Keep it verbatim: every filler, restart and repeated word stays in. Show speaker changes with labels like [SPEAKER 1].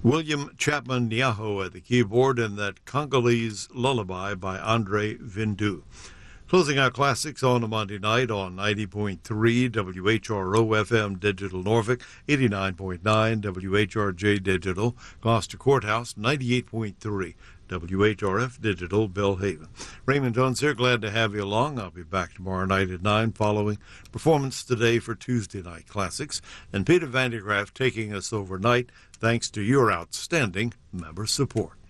[SPEAKER 1] William Chapman Nyaho at the keyboard, and that Congolese lullaby by Andre Vindu. Closing our classics on a Monday night on ninety point three W H R O F M Digital Norfolk, eighty-nine point nine W H R J Digital, Gloucester Courthouse, ninety-eight point three W H R F Digital, Belhaven. Raymond Jones here, glad to have you along. I'll be back tomorrow night at nine following Performance Today for Tuesday Night Classics. And Peter Vandegraff taking us overnight thanks to your outstanding member support.